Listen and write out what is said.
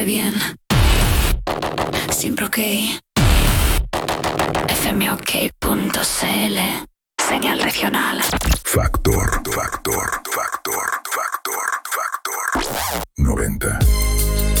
siempre bien. Siempre ok. fmok.cl. Señal regional. Factor.